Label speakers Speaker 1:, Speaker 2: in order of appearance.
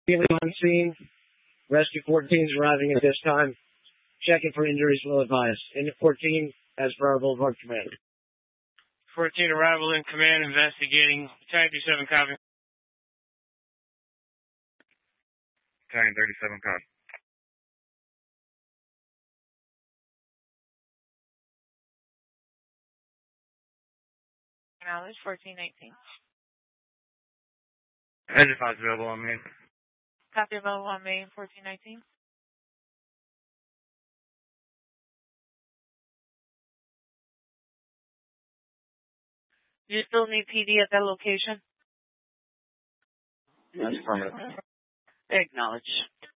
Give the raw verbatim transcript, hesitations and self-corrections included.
Speaker 1: Feeling on scene. Rescue fourteen is arriving at this time. Checking for injuries will advise. Unit fourteen, as per our Boulevard command.
Speaker 2: fourteen arrival in command, investigating. Battalion thirty-seven, copy.
Speaker 3: Battalion thirty-seven, copy.
Speaker 4: Knowledge, fourteen nineteen.
Speaker 3: Engine five available on main.
Speaker 4: Copy available on main, fourteen nineteen. Do you still need P D at that location?
Speaker 3: That's affirmative.
Speaker 4: Acknowledge.